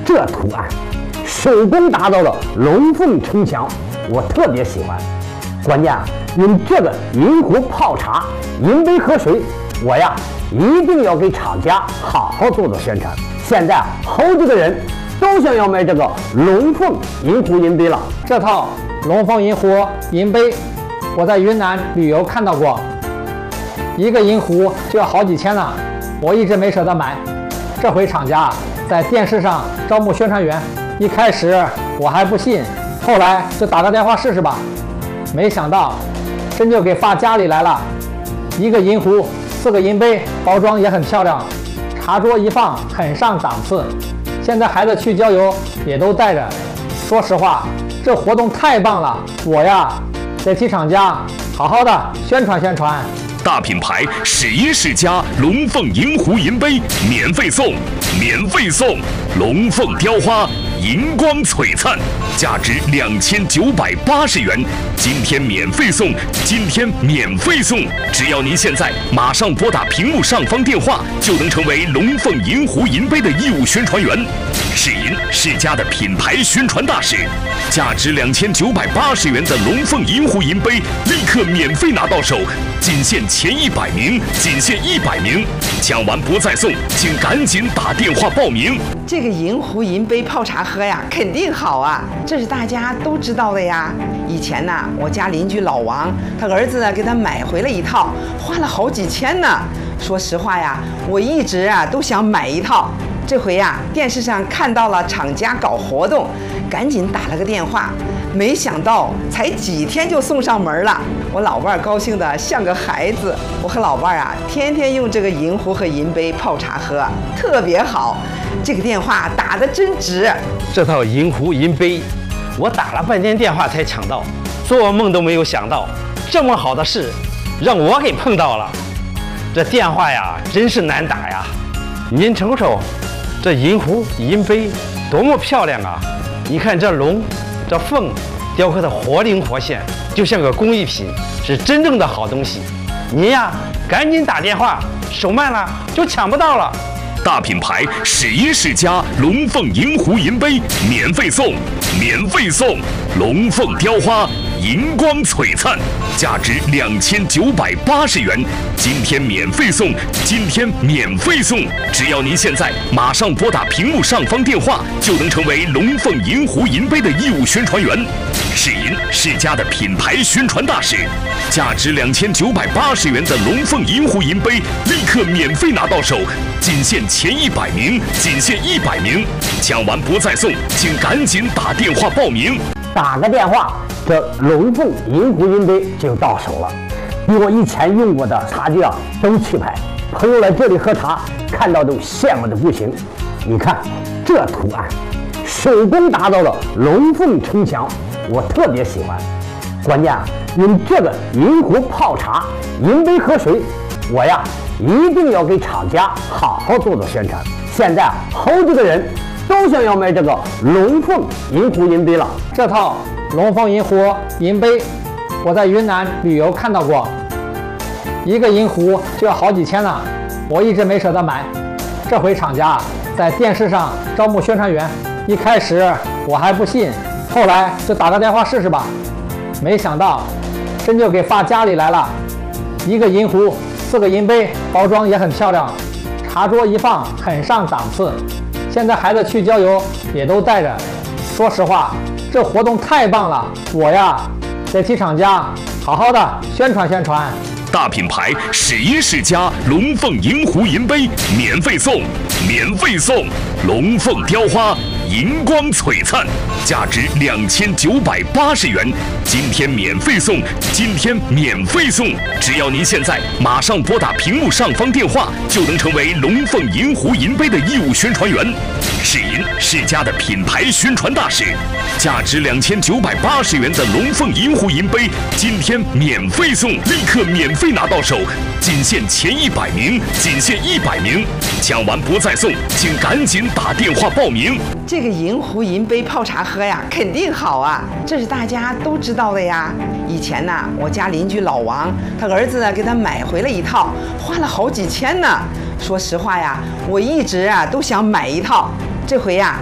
这图案，手工打造的龙凤城墙，我特别喜欢。关键用这个银壶泡茶，银杯喝水，我呀一定要给厂家好好做宣传。现在好几个人都想要买这个龙凤银壶银杯了。 这套龙凤银壶银杯，我在云南旅游看到过，一个银壶就要好几千呢，我一直没舍得买。这回厂家在电视上招募宣传员，一开始我还不信，后来就打个电话试试吧。没想到真就给发家里来了，一个银壶，4个银杯，包装也很漂亮，茶桌一放很上档次。现在孩子去郊游也都带着。说实话，这活动太棒了，我呀得替厂家好好的宣传宣传。 大品牌世一世家龙凤银壶银杯免费送，龙凤雕花银光璀璨，价值2980元，今天免费送，只要您现在马上拨打屏幕上方电话，就能成为龙凤银壶银杯的义务宣传员。世银世家的品牌宣传大使，价值2980元的龙凤银壶银杯立刻免费拿到手，仅限前100名，抢完不再送，请赶紧打电话报名。 这个银壶银杯泡茶喝呀，肯定好啊，这是大家都知道的呀。以前呢，我家邻居老王，他儿子给他买回了一套，花了好几千呢。说实话呀，我一直都想买一套。这回呀，电视上看到了厂家搞活动，赶紧打了个电话，没想到才几天就送上门了。我老伴儿高兴的像个孩子，我和老伴儿天天用这个银壶和银杯泡茶喝，特别好。这个电话打得真值。 这套银壶银杯，我打了半天电话才抢到，做梦都没有想到，这么好的事让我给碰到了。这电话呀，真是难打呀！您瞅瞅，这银壶银杯多么漂亮啊！你看这龙、这凤雕刻的活灵活现，就像个工艺品，是真正的好东西。您呀，赶紧打电话，手慢了就抢不到了。 大品牌世一世家龙凤银壶银杯免费送，龙凤雕花银光璀璨，价值2980元，今天免费送，只要您现在马上拨打屏幕上方电话，就能成为龙凤银壶银杯的义务宣传员。世银世家的品牌宣传大使，价值2980元的龙凤银壶银杯立刻免费拿到手，仅限前100名，抢完不再送，请赶紧打电话报名。 打个电话，这龙凤银壶银杯就到手了，比我以前用过的茶具都气派。朋友来这里喝茶，看到都羡慕的不行。你看这图案，手工打造的龙凤城墙，我特别喜欢。关键用这个银壶泡茶，银杯喝水，我呀一定要给厂家好好做宣传。现在好几个人都想要买这个龙凤银壶银杯了。 这套龙凤银壶银杯，我在云南旅游看到过，一个银壶就要好几千呢，我一直没舍得买。这回厂家在电视上招募宣传员，一开始我还不信，后来就打个电话试试吧。没想到真就给发家里来了，一个银壶，4个银杯，包装也很漂亮，茶桌一放很上档次。现在孩子去郊游也都带着。说实话，这活动太棒了，我呀得替厂家好好的宣传宣传。 大品牌世一世家龙凤银壶银杯免费送，龙凤雕花银光璀�灿，价值2980元，今天免费送，只要您现在马上拨打屏幕上方电话，就能成为龙凤银壶银杯的义务宣传员。世银世家的品牌宣传大使，价值2980元的龙凤银壶银杯今天免费送，立刻免费拿到手，仅限前100名，抢完不再送，请赶紧打电话报名。 这个银壶银杯泡茶喝呀，肯定好啊，这是大家都知道的呀。以前呢，我家邻居老王，他儿子给他买回了一套，花了好几千呢。说实话呀，我一直都想买一套。这回呀，